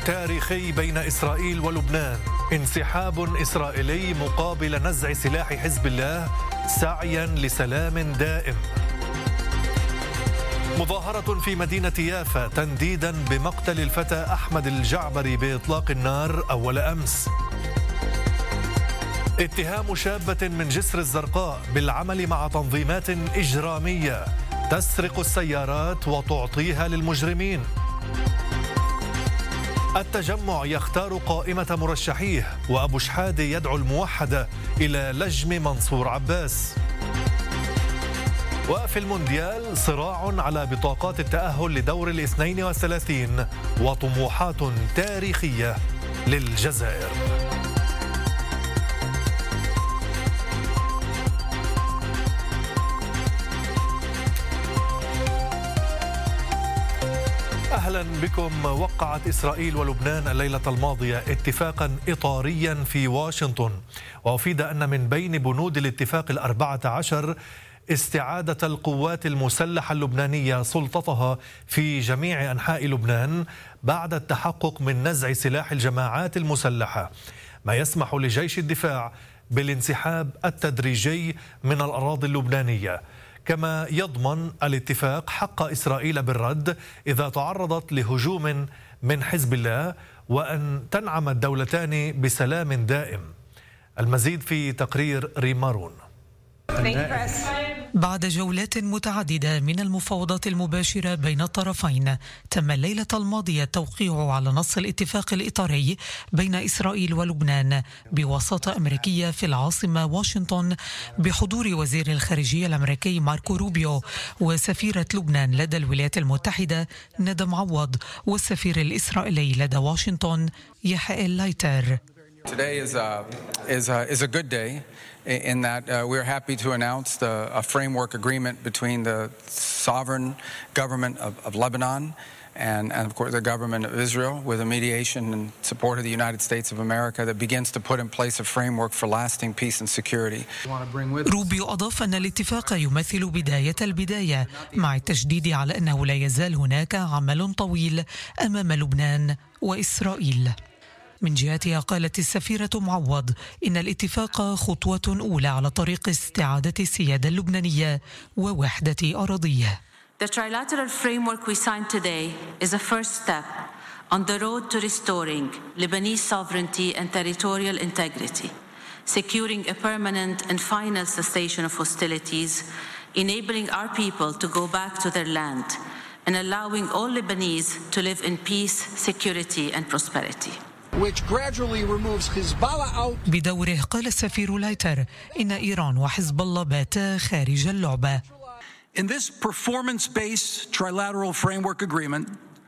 تاريخي بين إسرائيل ولبنان، انسحاب إسرائيلي مقابل نزع سلاح حزب الله سعيا لسلام دائم. مظاهرة في مدينة يافا تنديدا بمقتل الفتى أحمد الجعبري بإطلاق النار أول أمس. اتهام شابة من جسر الزرقاء بالعمل مع تنظيمات إجرامية تسرق السيارات وتعطيها للمجرمين. التجمع يختار قائمة مرشحيه، وأبو شحادة يدعو الموحدة إلى لجم منصور عباس. وفي المونديال صراع على بطاقات التأهل لدور 32 وطموحات تاريخية للجزائر. أهلا بكم. وقعت إسرائيل ولبنان الليلة الماضية اتفاقا إطاريا في واشنطن، وأفيد أن من بين بنود الاتفاق 14 استعادة القوات المسلحة اللبنانية سلطتها في جميع أنحاء لبنان بعد التحقق من نزع سلاح الجماعات المسلحة، ما يسمح لجيش الدفاع بالانسحاب التدريجي من الأراضي اللبنانية. كما يضمن الاتفاق حق إسرائيل بالرد إذا تعرضت لهجوم من حزب الله، وأن تنعم الدولتان بسلام دائم. المزيد في تقرير ريمارون. بعد جولات متعددة من المفاوضات المباشرة بين الطرفين، تم الليلة الماضية التوقيع على نص الاتفاق الإطاري بين إسرائيل ولبنان بوساطة أمريكية في العاصمة واشنطن، بحضور وزير الخارجية الأمريكي ماركو روبيو وسفيرة لبنان لدى الولايات المتحدة ندى معوض، والسفير الإسرائيلي لدى واشنطن يحيى لايتر. Today is a good day in that we're happy to announce a framework agreement between the sovereign government of Lebanon and of course the government of Israel, with a mediation and support of the United States of America that begins to put in place a framework for lasting peace and security. روبيو أضاف أن الاتفاق يمثل بداية البداية، مع التشديد على أنه لا يزال هناك عمل طويل أمام لبنان وإسرائيل. من جهتها قالت السفيرة معوض إن الاتفاق خطوة أولى على طريق استعادة السيادة اللبنانية ووحدة أراضيه. The trilateral framework we signed today is a first step on the road to restoring Lebanese sovereignty and territorial integrity, securing a permanent and final cessation of hostilities, enabling our people to go back to their land, and allowing all Lebanese to live in peace, security and prosperity. Which gradually removes Hezbollah out. بدوره قال السفير لايتر إن إيران وحزب الله باتا خارج اللعبة. In this performance-based trilateral framework agreement,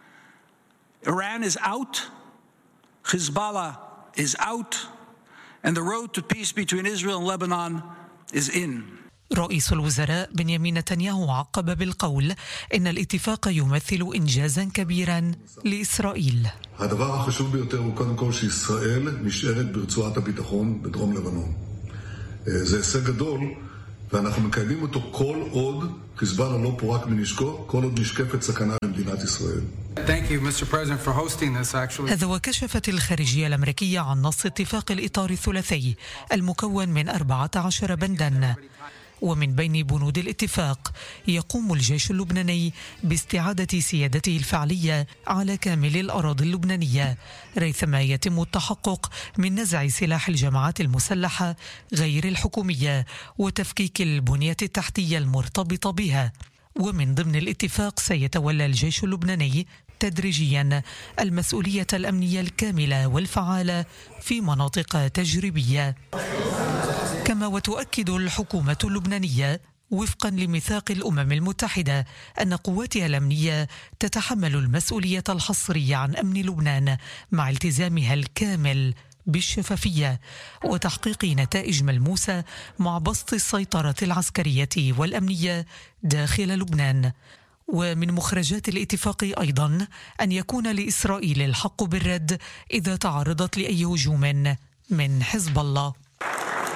Iran is out, Hezbollah is out, and the road to peace between Israel and Lebanon is in. رئيس الوزراء بنيامين نتنياهو عقب بالقول إن الاتفاق يمثل إنجازا كبيرا لإسرائيل. הדבר החשוב ביותר הוא קודם כל שישראל נשארת ברצועת הביטחון בדרום לבנון. זה הישג גדול, ואנחנו מקיימים אותו כל עוד חיזבאללה לא פורק מנשקו, כל עוד נשקפת סכנה למדינת ישראל. Thank you, Mr. President, for hosting this actually. هذا وكشفت الخارجية الأمريكية عن نص اتفاق الإطار الثلاثي المكون من 14 بندا، ومن بين بنود الاتفاق يقوم الجيش اللبناني باستعادة سيادته الفعلية على كامل الأراضي اللبنانية، ريثما يتم التحقق من نزع سلاح الجماعات المسلحة غير الحكومية وتفكيك البنية التحتية المرتبطة بها. ومن ضمن الاتفاق سيتولى الجيش اللبناني تدريجيا المسؤولية الأمنية الكاملة والفعالة في مناطق تجريبية. كما وتؤكد الحكومة اللبنانية وفقا لميثاق الأمم المتحدة أن قواتها الأمنية تتحمل المسؤولية الحصرية عن أمن لبنان، مع التزامها الكامل بالشفافية وتحقيق نتائج ملموسة مع بسط السيطرة العسكرية والأمنية داخل لبنان. ومن مخرجات الاتفاق أيضا أن يكون لإسرائيل الحق بالرد إذا تعرضت لأي هجوم من حزب الله.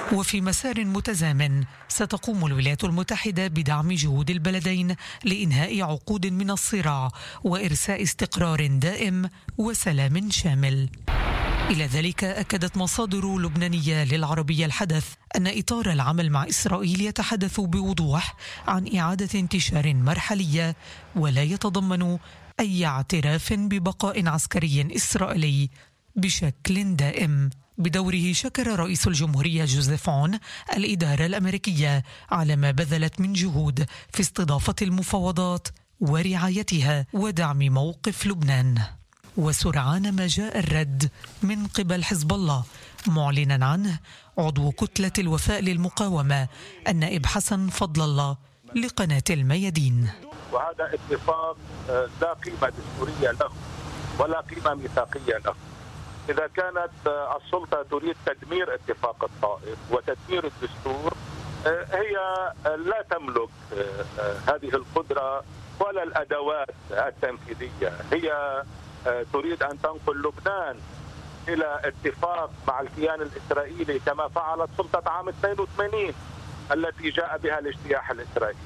وفي مسار متزامن ستقوم الولايات المتحدة بدعم جهود البلدين لإنهاء عقود من الصراع وإرساء استقرار دائم وسلام شامل. إلى ذلك أكدت مصادر لبنانية للعربية الحدث أن إطار العمل مع إسرائيل يتحدث بوضوح عن إعادة انتشار مرحلية ولا يتضمن أي اعتراف ببقاء عسكري إسرائيلي بشكل دائم. بدوره شكر رئيس الجمهورية جوزيف عون الإدارة الأمريكية على ما بذلت من جهود في استضافة المفاوضات ورعايتها ودعم موقف لبنان. وسرعان ما جاء الرد من قبل حزب الله معلنا عنه عضو كتلة الوفاء للمقاومة النائب حسن فضل الله لقناة الميادين. وهذا اتفاق لا قيمة دستورية له ولا قيمة ميثاقية له. إذا كانت السلطة تريد تدمير اتفاق الطائف وتدمير الدستور، هي لا تملك هذه القدرة ولا الأدوات التنفيذية. هي تريد أن تنقل لبنان إلى اتفاق مع الكيان الإسرائيلي كما فعلت سلطة عام 82 التي جاء بها الاجتياح الإسرائيلي.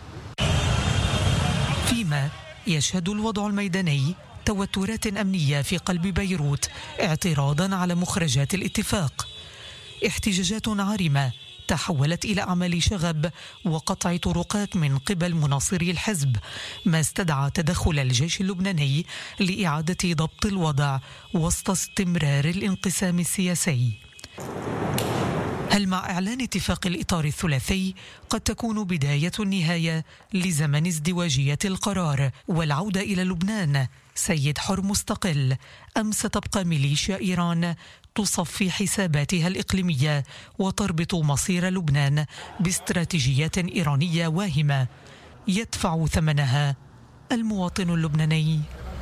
فيما يشهد الوضع الميداني توترات أمنية في قلب بيروت اعتراضا على مخرجات الاتفاق. احتجاجات عارمة تحولت إلى أعمال شغب وقطع طرقات من قبل مناصري الحزب، ما استدعى تدخل الجيش اللبناني لإعادة ضبط الوضع وسط استمرار الانقسام السياسي. هل مع إعلان اتفاق الإطار الثلاثي قد تكون بداية النهاية لزمن ازدواجية القرار والعودة إلى لبنان سيد حر مستقل، أم ستبقى ميليشيا إيران تصفي حساباتها الإقليمية وتربط مصير لبنان باستراتيجيات إيرانية واهمة يدفع ثمنها المواطن اللبناني؟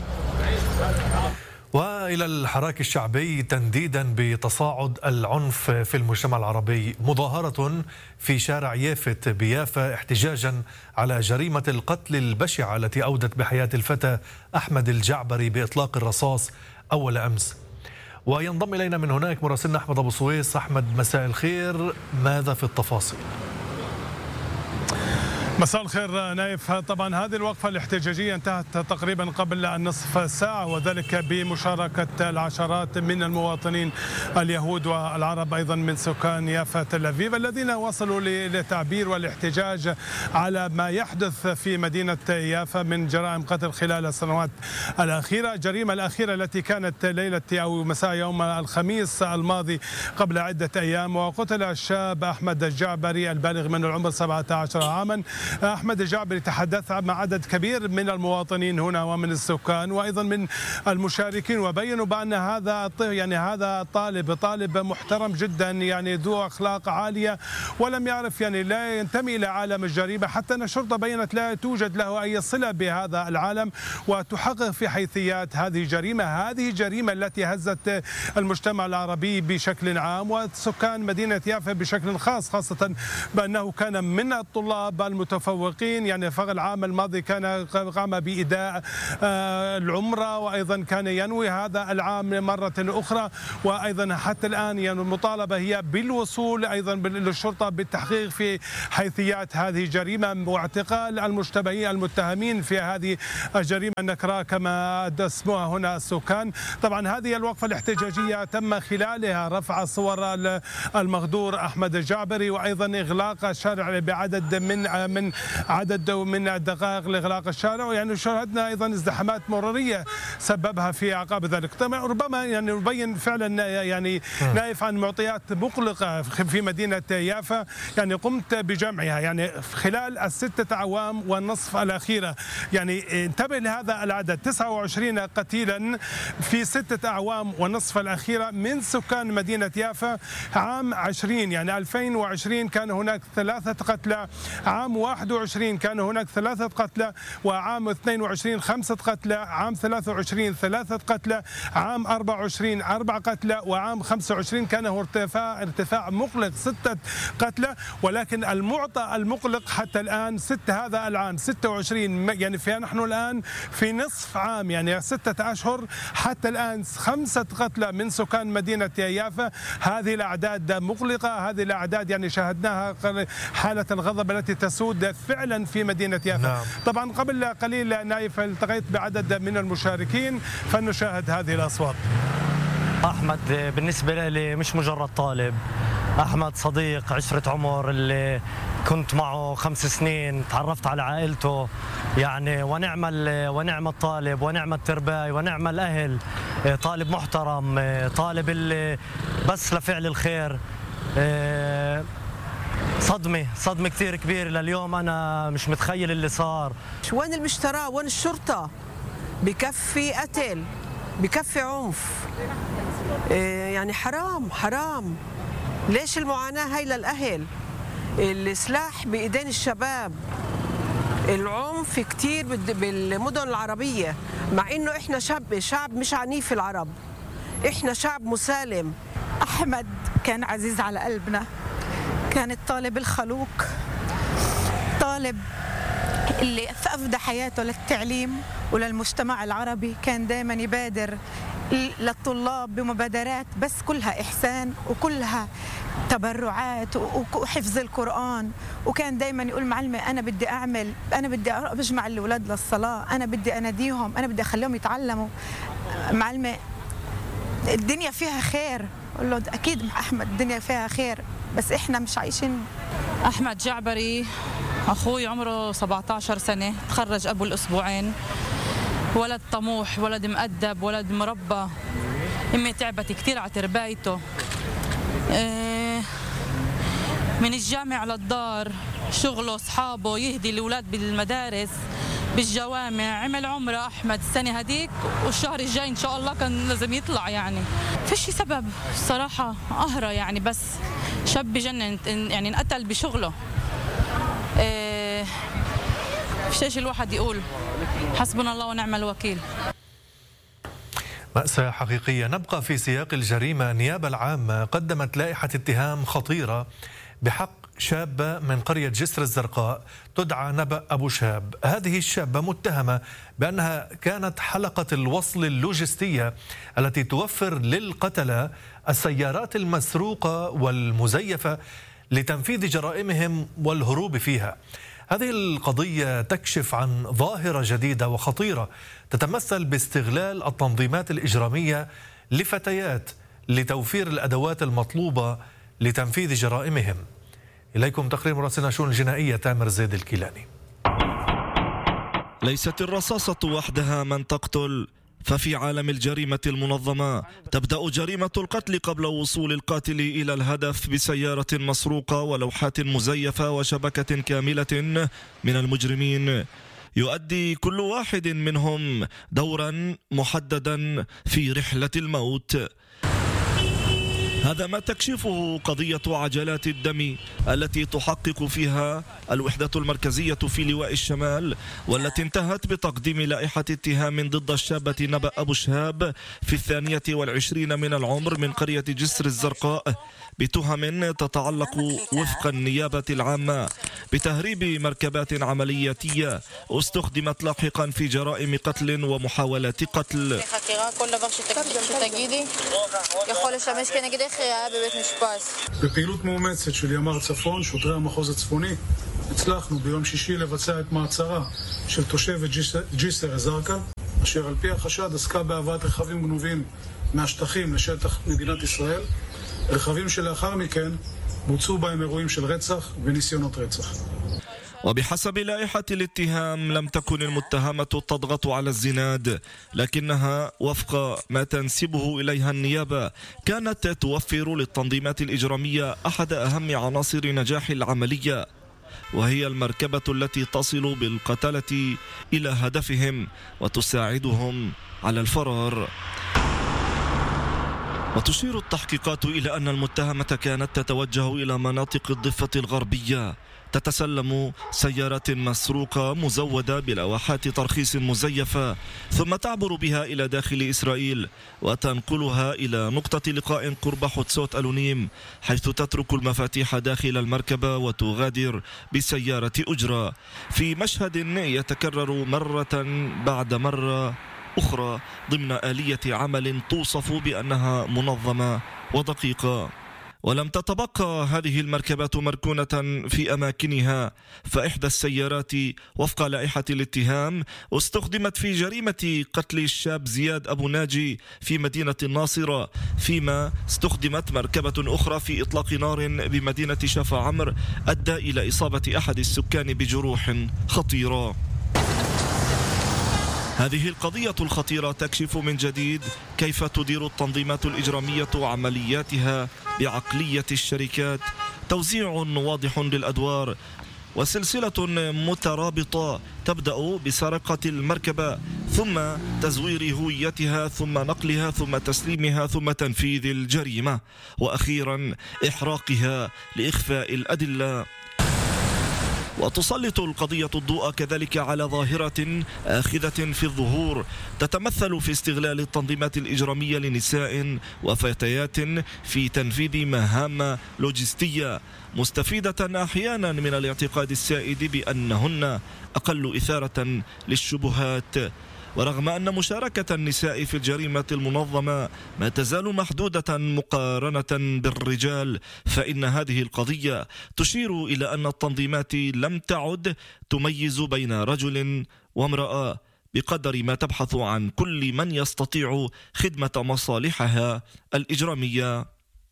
وإلى الحراك الشعبي تنديدا بتصاعد العنف في المجتمع العربي، مظاهرة في شارع يافت بيافا احتجاجا على جريمة القتل البشعة التي أودت بحياة الفتى أحمد الجعبري بإطلاق الرصاص أول أمس. وينضم إلينا من هناك مراسلنا أحمد أبو سويس. أحمد، مساء الخير، ماذا في التفاصيل؟ مساء الخير نايف. طبعا هذه الوقفة الاحتجاجية انتهت تقريبا قبل النصف ساعة، وذلك بمشاركة العشرات من المواطنين اليهود والعرب أيضا من سكان يافا تل أبيب الذين وصلوا للتعبير والاحتجاج على ما يحدث في مدينة يافا من جرائم قتل خلال السنوات الأخيرة. الجريمة الأخيرة التي كانت ليلة أو مساء يوم الخميس الماضي قبل عدة أيام، وقتل الشاب أحمد الجعبري البالغ من العمر 17 عاما. أحمد الجعبري تحدث مع عدد كبير من المواطنين هنا ومن السكان وأيضا من المشاركين، وبينوا بأن هذا طالب محترم جدا، ذو أخلاق عالية، ولم يعرف لا ينتمي إلى عالم الجريمة، حتى أن الشرطة بينت لا توجد له أي صلة بهذا العالم وتحقق في حيثيات هذه الجريمة التي هزت المجتمع العربي بشكل عام وسكان مدينة يافا بشكل خاص، خاصة بأنه كان من الطلاب المتفوقين. العام الماضي كان قام بإداء العمرة، وأيضا كان ينوي هذا العام مرة أخرى، وأيضا حتى الآن المطالبة هي بالوصول أيضا للشرطة بالتحقيق في حيثيات هذه الجريمة واعتقال المتهمين في هذه الجريمة النكراء كما اسمها هنا السكان. طبعا هذه الوقفة الاحتجاجية تم خلالها رفع صور المغدور أحمد الجعبري، وأيضا إغلاق الشارع بعدد من الدقائق لإغلاق الشارع، شاهدنا أيضا ازدحامات مرورية سببها في أعقاب ذلك. طبعا ربما يبين فعلا نايف عن معطيات مقلقة في مدينة يافا قمت بجمعها خلال الستة أعوام والنصف الأخيرة. انتبه لهذا العدد، 29 قتيلا في 6 أعوام والنصف الأخيرة من سكان مدينة يافا. عام 2020 كان هناك 3 قتلى، عام 21 كان هناك 3 قتلى، وعام 22 5 قتلى، عام 23 3 قتلى، عام 24 4 قتلى، وعام 25 كان ارتفاع مقلق 6 قتلى. ولكن المعطى المقلق حتى الآن 6 هذا العام 26، يعني نحن الآن في نصف عام، يعني 6 أشهر حتى الآن 5 قتلى من سكان مدينة يافا. هذه الأعداد مقلقة، هذه الأعداد يعني شاهدناها حالة الغضب التي تسود فعلا في مدينة يافا. نعم. طبعا قبل قليل نايف التقيت بعدد من المشاركين، فنشاهد هذه الأصوات. أحمد بالنسبة لي مش مجرد طالب، أحمد صديق عشرة عمر اللي كنت معه 5 سنين، تعرفت على عائلته يعني، ونعم الطالب ونعم الترباي ونعم الأهل. طالب محترم، طالب اللي بس لفعل الخير. صدمة كثير كبيرة لليوم، أنا مش متخيل اللي صار. وين المشترى؟ وين الشرطة؟ بكفي قتل، بكفي عنف، يعني حرام. ليش المعاناة هاي للأهل؟ السلاح بإيدين الشباب، العنف كتير بالمدن العربية، مع إنه إحنا شعب مش عنيف. العرب إحنا شعب مسالم. أحمد كان عزيز على قلبنا، كان الطالب الخلوق، طالب اللي أفدى حياته للتعليم وللمجتمع العربي. كان دائما يبادر للطلاب بمبادرات بس كلها إحسان وكلها تبرعات وحفظ القرآن. وكان دائما يقول معلمة أنا بدي أجمع الأولاد للصلاة، أنا بدي أناديهم، أنا بدي أخليهم يتعلموا. معلمة الدنيا فيها خير. قل له أكيد أحمد الدنيا فيها خير، بس إحنا مش عايشين. أحمد جعبري أخوي عمره 17 سنة، تخرج قبل أسبوعين. ولد طموح، ولد مؤدب، ولد مربى. أمي تعبت كثير على تربايته، من الجامع للدار، شغله، أصحابه، يهدي الأولاد بالمدارس بالجوامع. عمل عمره أحمد السنة هديك، والشهر الجاي إن شاء الله كان لازم يطلع. يعني فيش سبب الصراحة، قهرة يعني، بس شاب بجنن يعني، انقتل بشغله. فيش الواحد يقول حسبنا الله ونعم الوكيل. مأساة حقيقية. نبقى في سياق الجريمة. النيابة العامة قدمت لائحة اتهام خطيرة بحق شابة من قرية جسر الزرقاء تدعى نبأ أبو شهاب. هذه الشابة متهمة بأنها كانت حلقة الوصل اللوجستية التي توفر للقتلة السيارات المسروقة والمزيفة لتنفيذ جرائمهم والهروب فيها. هذه القضية تكشف عن ظاهرة جديدة وخطيرة تتمثل باستغلال التنظيمات الإجرامية لفتيات لتوفير الأدوات المطلوبة لتنفيذ جرائمهم. إليكم تقرير مراسلنا شؤون الجنائية تامر زيد الكيلاني. ليست الرصاصة وحدها من تقتل، ففي عالم الجريمة المنظمة تبدأ جريمة القتل قبل وصول القاتل إلى الهدف بسيارة مسروقة ولوحات مزيفة وشبكة كاملة من المجرمين، يؤدي كل واحد منهم دورا محددا في رحلة الموت. هذا ما تكشفه قضية عجلات الدم التي تحقق فيها الوحدة المركزية في لواء الشمال، والتي انتهت بتقديم لائحة اتهام ضد الشابة نبأ أبو شهاب في 22 من العمر من قرية جسر الزرقاء بتهم تتعلق وفق النيابة العامة بتهريب مركبات عملياتية استخدمت لاحقا في جرائم قتل ومحاولات قتل. בפעילות מאומצת של ימ"ר צפון, שוטרי המחוז הצפוני, הצלחנו ביום שישי לבצע את מעצרה של תושבת ג'סר א-זרקא, אשר על פי החשד עסקה בהבאת רכבים גנובים מהשטחים לשטח מדינת ישראל, רכבים שלאחר מכן בוצעו בהם אירועים של רצח וניסיונות רצח. وبحسب لائحة الاتهام لم تكن المتهمة تضغط على الزناد، لكنها وفق ما تنسبه إليها النيابة كانت توفر للتنظيمات الإجرامية أحد أهم عناصر نجاح العملية، وهي المركبة التي تصل بالقتلة إلى هدفهم وتساعدهم على الفرار. وتشير التحقيقات إلى أن المتهمة كانت تتوجه إلى مناطق الضفة الغربية تتسلم سيارات مسروقة مزودة بلوحات ترخيص مزيفة، ثم تعبر بها إلى داخل إسرائيل وتنقلها إلى نقطة لقاء قرب حتسوت ألونيم، حيث تترك المفاتيح داخل المركبة وتغادر بسيارة أجرة، في مشهد يتكرر مرة بعد مرة أخرى ضمن آلية عمل توصف بأنها منظمة ودقيقة. ولم تتبقى هذه المركبات مركونة في أماكنها، فإحدى السيارات وفق لائحة الاتهام استخدمت في جريمة قتل الشاب زياد أبو ناجي في مدينة الناصرة، فيما استخدمت مركبة أخرى في إطلاق نار بمدينة شفا عمر أدى إلى إصابة أحد السكان بجروح خطيرة. هذه القضية الخطيرة تكشف من جديد كيف تدير التنظيمات الإجرامية عملياتها بعقلية الشركات، توزيع واضح للأدوار وسلسلة مترابطة تبدأ بسرقة المركبة ثم تزوير هويتها ثم نقلها ثم تسليمها ثم تنفيذ الجريمة وأخيرا إحراقها لإخفاء الأدلة. وتسلط القضية الضوء كذلك على ظاهرة آخذة في الظهور تتمثل في استغلال التنظيمات الإجرامية لنساء وفتيات في تنفيذ مهام لوجستية، مستفيدة أحيانا من الاعتقاد السائد بأنهن أقل إثارة للشبهات. ورغم أن مشاركة النساء في الجريمة المنظمة ما تزال محدودة مقارنة بالرجال، فإن هذه القضية تشير إلى أن التنظيمات لم تعد تميز بين رجل وامرأة بقدر ما تبحث عن كل من يستطيع خدمة مصالحها الإجرامية.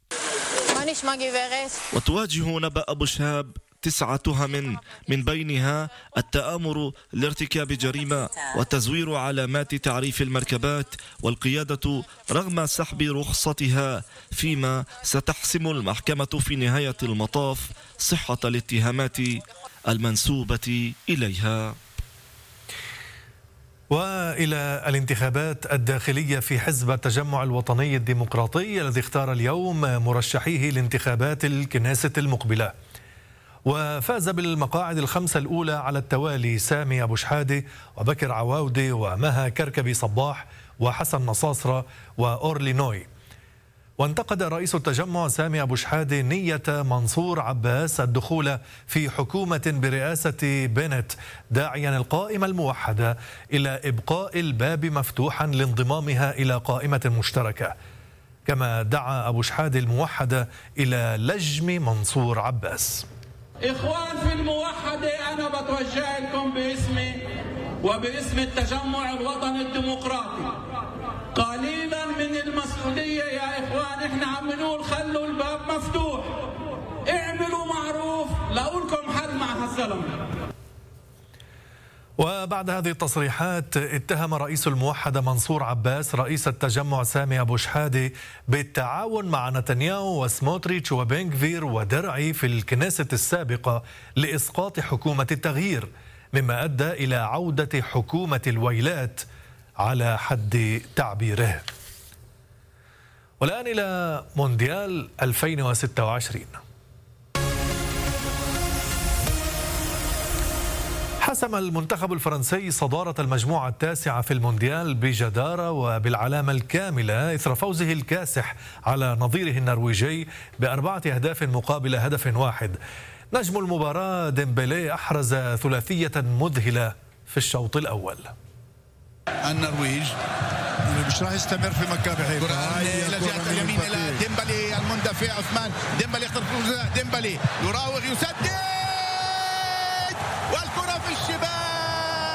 وتواجه نبأ أبو شهاب 9 تهم من بينها التآمر لارتكاب جريمة وتزوير علامات تعريف المركبات والقيادة رغم سحب رخصتها، فيما ستحسم المحكمة في نهاية المطاف صحة الاتهامات المنسوبة إليها. وإلى الانتخابات الداخلية في حزب التجمع الوطني الديمقراطي الذي اختار اليوم مرشحيه لانتخابات الكنيسة المقبلة، وفاز بالمقاعد الخمسة الأولى على التوالي سامي أبو شحادة وبكر عواودة ومها كركبي صباح وحسن نصاصرة وأورلي نوي. وانتقد رئيس التجمع سامي أبو شحادة نية منصور عباس الدخول في حكومة برئاسة بنت، داعيا القائمة الموحدة إلى إبقاء الباب مفتوحا لانضمامها إلى قائمة مشتركة، كما دعا أبو شحادة الموحدة إلى لجم منصور عباس. إخوان في الموحدة، أنا بتوجه لكم باسمي وباسم التجمع الوطني الديمقراطي قليلا من المسؤولية يا إخوان. إحنا عم نقول خلوا الباب مفتوح، اعملوا معروف، لقولكم حل مع هالزلمة. وبعد هذه التصريحات اتهم رئيس الموحدة منصور عباس رئيس التجمع سامي أبو شحادة بالتعاون مع نتنياهو وسموتريتش وبنغفير ودرعي في الكنيسة السابقة لإسقاط حكومة التغيير، مما أدى إلى عودة حكومة الويلات على حد تعبيره. والآن إلى مونديال 2026. حسم المنتخب الفرنسي صدارة المجموعة التاسعة في المونديال بجدارة وبالعلامة الكاملة إثر فوزه الكاسح على نظيره النرويجي ب4 أهداف مقابل هدف واحد. نجم المباراة ديمبلي أحرز ثلاثية مذهلة في الشوط الأول. النرويج مش راح يستمر في مكابحه، الى جهه اليمين الى ديمبلي المندفع عثمان ديمبلي، ديمبلي يراوغ يسدد